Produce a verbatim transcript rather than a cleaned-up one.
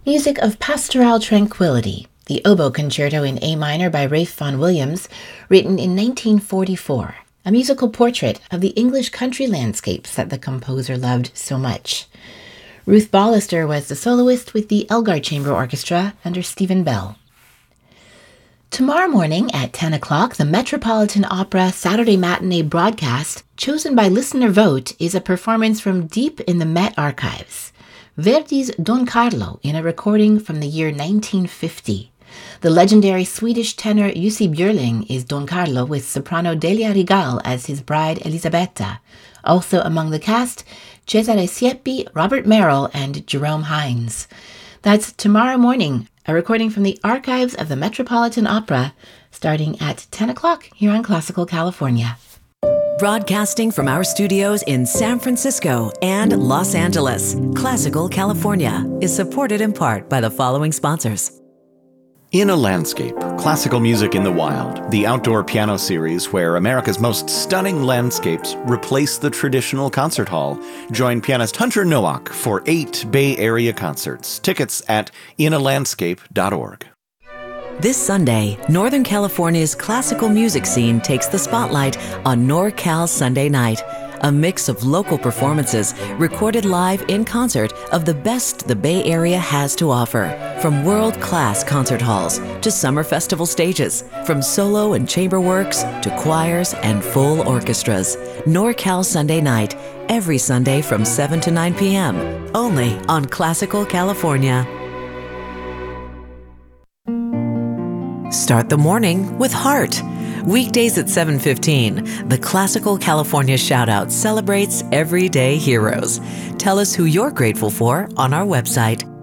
Music of Pastoral Tranquility, the oboe concerto in A minor by Ralph Vaughan Williams, written in nineteen forty-four, a musical portrait of the English country landscapes that the composer loved so much. Ruth Ballister was the soloist with the Elgar Chamber Orchestra under Stephen Bell. Tomorrow morning at ten o'clock, the Metropolitan Opera Saturday matinee broadcast, chosen by listener vote, is a performance from deep in the Met archives. Verdi's Don Carlo in a recording from the year nineteen fifty. The legendary Swedish tenor Jussi Björling is Don Carlo with soprano Delia Rigal as his bride Elisabetta. Also among the cast, Cesare Siepi, Robert Merrill, and Jerome Hines. That's tomorrow morning, a recording from the archives of the Metropolitan Opera, starting at ten o'clock here on Classical California. Broadcasting from our studios in San Francisco and Los Angeles, Classical California is supported in part by the following sponsors. In a Landscape, Classical Music in the Wild, the outdoor piano series where America's most stunning landscapes replace the traditional concert hall. Join pianist Hunter Nowak for eight Bay Area concerts. Tickets at in a landscape dot org. This Sunday, Northern California's classical music scene takes the spotlight on NorCal Sunday Night, a mix of local performances recorded live in concert of the best the Bay Area has to offer, from world-class concert halls to summer festival stages, from solo and chamber works to choirs and full orchestras. NorCal Sunday Night, every Sunday from seven to nine p.m., only on Classical California. Start the morning with heart. Weekdays at seven fifteen, the Classical California Shoutout celebrates everyday heroes. Tell us who you're grateful for on our website,